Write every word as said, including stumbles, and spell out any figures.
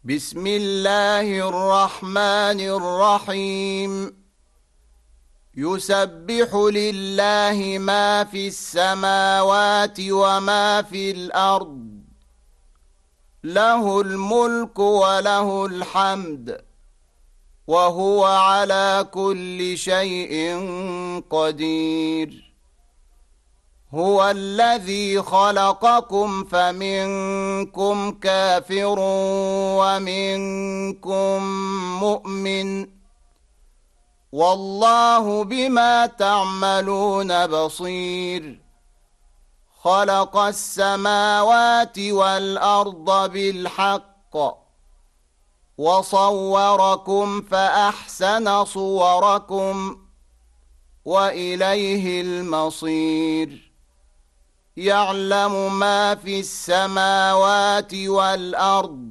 بسم الله الرحمن الرحيم يسبح لله ما في السماوات وما في الأرض له الملك وله الحمد وهو على كل شيء قدير هو الذي خلقكم فمنكم كافر ومنكم مؤمن والله بما تعملون بصير خلق السماوات والأرض بالحق وصوركم فأحسن صوركم وإليه المصير يعلم ما في السماوات والأرض